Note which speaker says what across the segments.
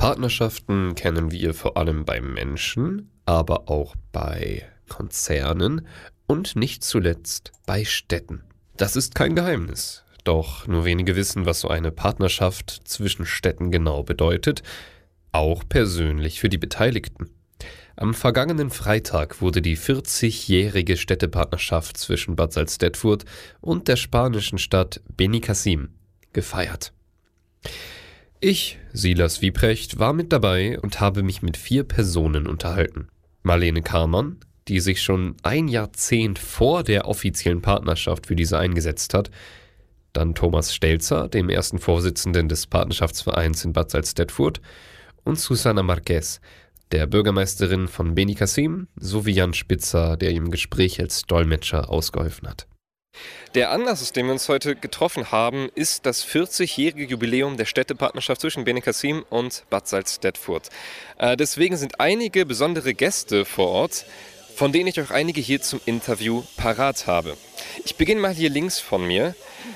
Speaker 1: Partnerschaften kennen wir vor allem bei Menschen, aber auch bei Konzernen und nicht zuletzt bei Städten. Das ist kein Geheimnis. Doch nur wenige wissen, was so eine Partnerschaft zwischen Städten genau bedeutet, auch persönlich für die Beteiligten. Am vergangenen Freitag wurde die 40-jährige Städtepartnerschaft zwischen Bad Salzdetfurt und der spanischen Stadt Benicàssim gefeiert. Ich, Silas Wieprecht, war mit dabei und habe mich mit 4 Personen unterhalten. Marlene Karmann, die sich schon ein Jahrzehnt vor der offiziellen Partnerschaft für diese eingesetzt hat, dann Thomas Stelzer, dem ersten Vorsitzenden des Partnerschaftsvereins in Bad Salzdetfurt, und Susana Marquez, der Bürgermeisterin von Benicàssim, sowie Jan Spitzer, der im Gespräch als Dolmetscher ausgeholfen hat. Der Anlass, aus dem wir uns heute getroffen haben, ist das 40-jährige Jubiläum der Städtepartnerschaft zwischen Benicàssim und Bad Salzdetfurt. Deswegen sind einige besondere Gäste vor Ort, von denen ich euch einige hier zum Interview parat habe. Ich beginne mal hier links von mir.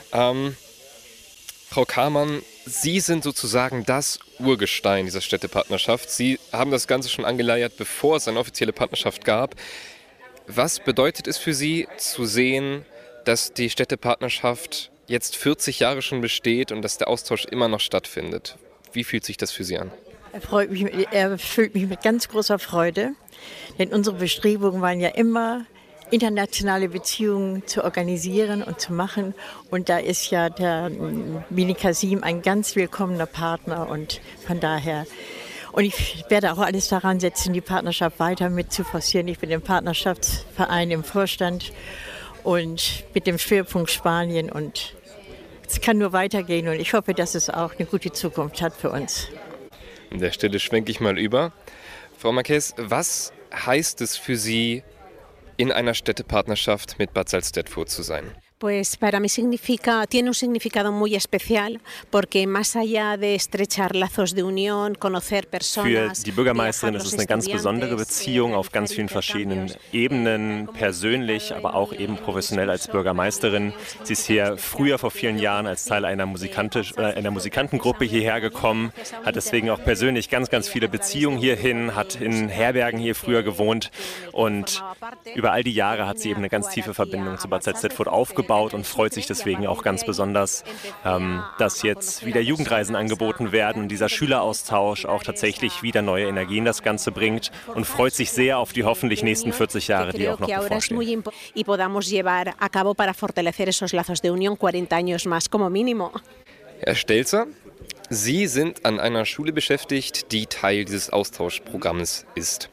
Speaker 1: Frau Karmann, Sie sind sozusagen das Urgestein dieser Städtepartnerschaft. Sie haben das Ganze schon angeleiert, bevor es eine offizielle Partnerschaft gab. Was bedeutet es für Sie zu sehen, dass die Städtepartnerschaft jetzt 40 Jahre schon besteht und dass der Austausch immer noch stattfindet? Wie fühlt sich das für Sie an?
Speaker 2: Er füllt mich mit ganz großer Freude, denn unsere Bestrebungen waren ja immer, internationale Beziehungen zu organisieren und zu machen. Und da ist ja der Benicàssim ein ganz willkommener Partner und von daher. Und ich werde auch alles daran setzen, die Partnerschaft weiter mit zu forcieren. Ich bin im Partnerschaftsverein im Vorstand und mit dem Schwerpunkt Spanien. Und es kann nur weitergehen und ich hoffe, dass es auch eine gute Zukunft hat für uns.
Speaker 1: An der Stelle schwenke ich mal über. Frau Marquez, was heißt es für Sie, in einer Städtepartnerschaft mit Bad Salzdetfurt zu sein?
Speaker 3: Pues para mí tiene un significado muy especial, porque más allá de estrechar lazos de unión, conocer personas.
Speaker 4: Für die Bürgermeisterin ist es eine ganz besondere Beziehung auf ganz vielen verschiedenen Ebenen, persönlich, aber auch eben professionell als Bürgermeisterin. Sie ist hier früher vor vielen Jahren als Teil einer Musikantengruppe hierher gekommen, hat deswegen auch persönlich ganz, ganz viele Beziehungen hierhin, hat in Herbergen hier früher gewohnt und über all die Jahre hat sie eben eine ganz tiefe Verbindung zu Bad Salzdetfurt aufgebaut und freut sich deswegen auch ganz besonders, dass jetzt wieder Jugendreisen angeboten werden und dieser Schüleraustausch auch tatsächlich wieder neue Energie in das Ganze bringt und freut sich sehr auf die hoffentlich nächsten 40 Jahre, die auch noch bevorstehen.
Speaker 1: Herr Stelzer, Sie sind an einer Schule beschäftigt, die Teil dieses Austauschprogramms ist.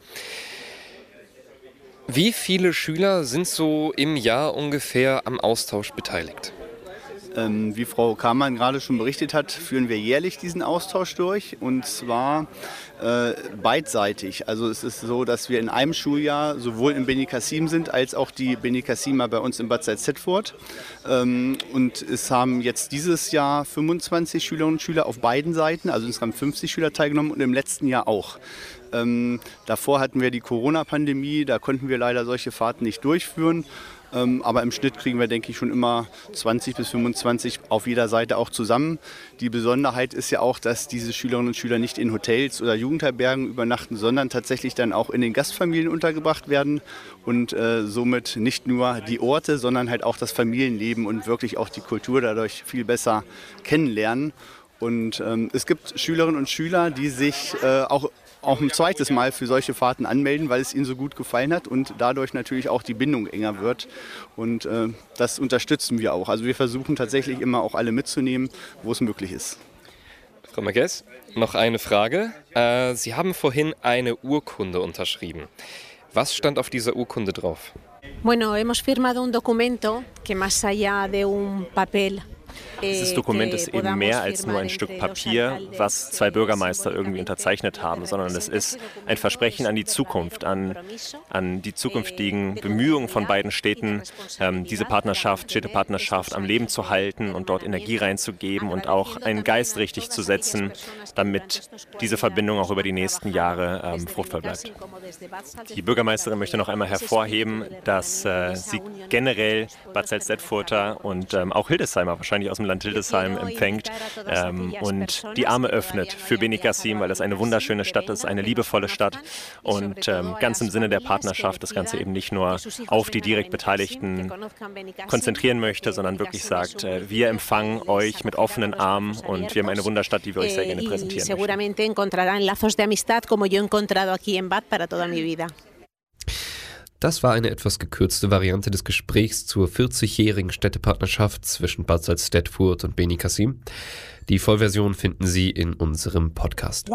Speaker 1: Wie viele Schüler sind so im Jahr ungefähr am Austausch beteiligt?
Speaker 5: Wie Frau Karmann gerade schon berichtet hat, führen wir jährlich diesen Austausch durch und zwar beidseitig. Also es ist so, dass wir in einem Schuljahr sowohl in Benicàssim sind, als auch die Benicàssimer bei uns in Bad Salzdetfurt. Und es haben jetzt dieses Jahr 25 Schülerinnen und Schüler auf beiden Seiten, also insgesamt 50 Schüler teilgenommen und im letzten Jahr auch. Davor hatten wir die Corona-Pandemie, da konnten wir leider solche Fahrten nicht durchführen. Aber im Schnitt kriegen wir, denke ich, schon immer 20 bis 25 auf jeder Seite auch zusammen. Die Besonderheit ist ja auch, dass diese Schülerinnen und Schüler nicht in Hotels oder Jugendherbergen übernachten, sondern tatsächlich dann auch in den Gastfamilien untergebracht werden und somit nicht nur die Orte, sondern halt auch das Familienleben und wirklich auch die Kultur dadurch viel besser kennenlernen. Und es gibt Schülerinnen und Schüler, die sich auch ein zweites Mal für solche Fahrten anmelden, weil es ihnen so gut gefallen hat und dadurch natürlich auch die Bindung enger wird. Und das unterstützen wir auch. Also wir versuchen tatsächlich immer auch alle mitzunehmen, wo es möglich ist.
Speaker 1: Frau Marquez, noch eine Frage. Sie haben vorhin eine Urkunde unterschrieben. Was stand auf dieser Urkunde drauf?
Speaker 3: Bueno, hemos firmado un documento que más allá de un papel.
Speaker 4: Dieses Dokument ist eben mehr als nur ein Stück Papier, was 2 Bürgermeister irgendwie unterzeichnet haben, sondern es ist ein Versprechen an die Zukunft, an die zukünftigen Bemühungen von beiden Städten, diese Städtepartnerschaft am Leben zu halten und dort Energie reinzugeben und auch einen Geist richtig zu setzen, damit diese Verbindung auch über die nächsten Jahre fruchtvoll bleibt. Die Bürgermeisterin möchte noch einmal hervorheben, dass sie generell Bad Salzdetfurter und auch Hildesheimer wahrscheinlich ursprünglich aus dem Land Hildesheim empfängt und die Arme öffnet für Benicassim, weil das eine wunderschöne Stadt ist, eine liebevolle Stadt und ganz im Sinne der Partnerschaft das Ganze eben nicht nur auf die direkt Beteiligten konzentrieren möchte, sondern wirklich sagt, wir empfangen euch mit offenen Armen und wir haben eine Wunderstadt, die wir euch sehr gerne präsentieren möchten.
Speaker 1: Das war eine etwas gekürzte Variante des Gesprächs zur 40-jährigen Städtepartnerschaft zwischen Bad Salzdetfurt und Benicassim. Die Vollversion finden Sie in unserem Podcast.